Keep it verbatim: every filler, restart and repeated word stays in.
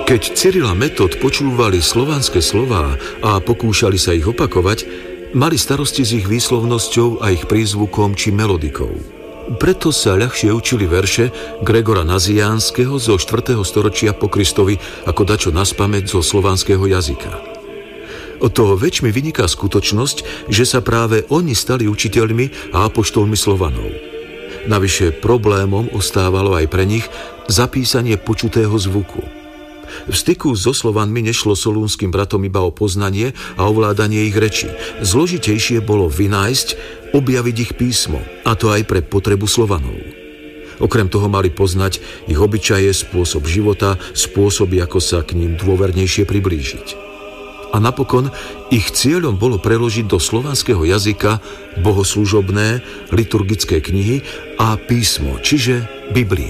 Keď Cyril a Metod počúvali slovanské slová a pokúšali sa ich opakovať, mali starosti s ich výslovnosťou a ich prízvukom či melodikou. Preto sa ľahšie učili verše Gregora Naziánskeho zo štvrtého storočia po Kristovi ako dačo naspamäť zo slovanského jazyka. Od toho väčšmi vyniká skutočnosť, že sa práve oni stali učiteľmi a apoštolmi Slovanov. Navyše problémom ostávalo aj pre nich zapísanie počutého zvuku. V styku so Slovanmi nešlo solúnskym bratom iba o poznanie a ovládanie ich rečí. Zložitejšie bolo vynájsť, objaviť ich písmo, a to aj pre potrebu Slovanov. Okrem toho mali poznať ich obyčaje, spôsob života, spôsoby, ako sa k ním dôvernejšie priblížiť. A napokon ich cieľom bolo preložiť do slovanského jazyka bohoslužobné, liturgické knihy a písmo, čiže Bibliu.